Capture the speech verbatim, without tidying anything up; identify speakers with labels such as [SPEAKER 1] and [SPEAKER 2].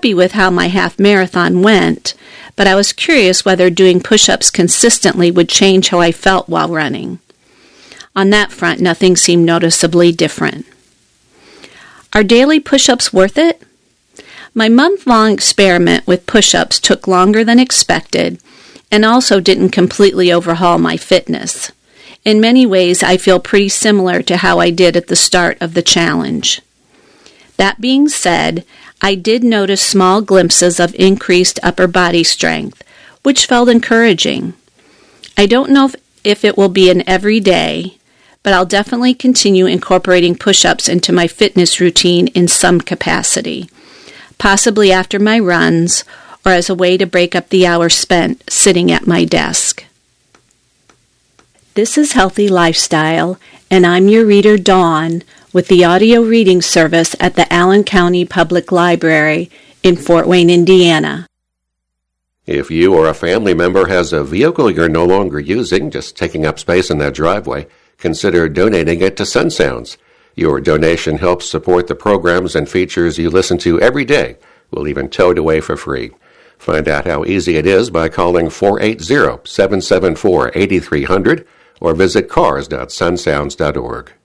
[SPEAKER 1] happy with how my half marathon went, but I was curious whether doing push-ups consistently would change how I felt while running. On that front, nothing seemed noticeably different. Are daily push-ups worth it? My month-long experiment with push-ups took longer than expected and also didn't completely overhaul my fitness. In many ways, I feel pretty similar to how I did at the start of the challenge. That being said, I did notice small glimpses of increased upper body strength, which felt encouraging. I don't know if, if it will be an everyday, but I'll definitely continue incorporating push-ups into my fitness routine in some capacity, possibly after my runs or as a way to break up the hours spent sitting at my desk. This is Healthy Lifestyle, and I'm your reader, Dawn, with the audio reading service at the Allen County Public Library in Fort Wayne, Indiana.
[SPEAKER 2] If you or a family member has a vehicle you're no longer using, just taking up space in that driveway, consider donating it to Sun Sounds. Your donation helps support the programs and features you listen to every day. We'll even tow it away for free. Find out how easy it is by calling four eight zero, seven seven four, eight three zero zero or visit cars dot sun sounds dot org.